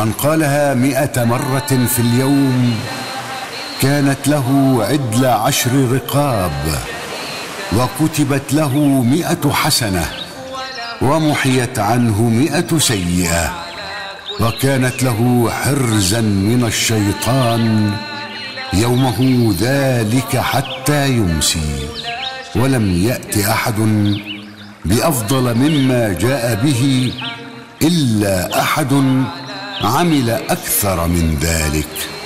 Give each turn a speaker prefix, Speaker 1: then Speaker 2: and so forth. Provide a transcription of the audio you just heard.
Speaker 1: من قالها 100 مرة في اليوم كانت له عدل 10 رقاب، وكتبت له 100 حسنة، ومحيت عنه 100 سيئة، وكانت له حرزا من الشيطان يومه ذلك حتى يمسي. ولم يأت أحد بأفضل مما جاء به إلا أحد عمل أكثر من ذلك.